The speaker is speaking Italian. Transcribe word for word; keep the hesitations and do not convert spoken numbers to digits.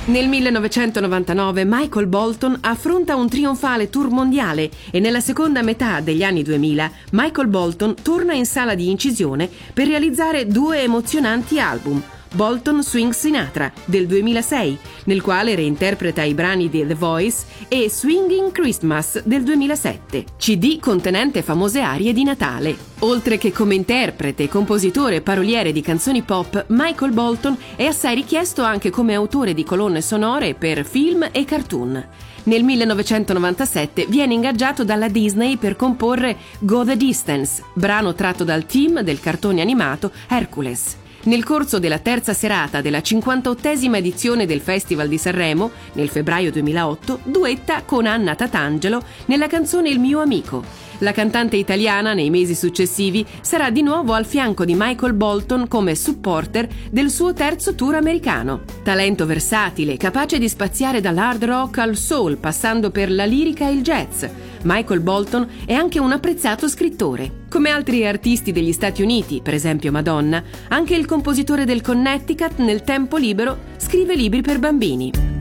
Nel millenovecentonovantanove Michael Bolton affronta un trionfale tour mondiale e nella seconda metà degli anni duemila Michael Bolton torna in sala di incisione per realizzare due emozionanti album. Bolton Swing Sinatra del duemilasei, nel quale reinterpreta i brani di The Voice, e Swinging Christmas del duemilasette, C D contenente famose arie di Natale. Oltre che come interprete, compositore e paroliere di canzoni pop, Michael Bolton è assai richiesto anche come autore di colonne sonore per film e cartoon. Nel millenovecentonovantasette viene ingaggiato dalla Disney per comporre Go the Distance, brano tratto dal team del cartone animato Hercules. Nel corso della terza serata della cinquantottesima edizione del Festival di Sanremo, nel febbraio duemilaotto, duetta con Anna Tatangelo nella canzone Il mio amico. La cantante italiana, nei mesi successivi, sarà di nuovo al fianco di Michael Bolton come supporter del suo terzo tour americano. Talento versatile, capace di spaziare dall'hard rock al soul, passando per la lirica e il jazz, Michael Bolton è anche un apprezzato scrittore. Come altri artisti degli Stati Uniti, per esempio Madonna, anche il compositore del Connecticut nel tempo libero scrive libri per bambini.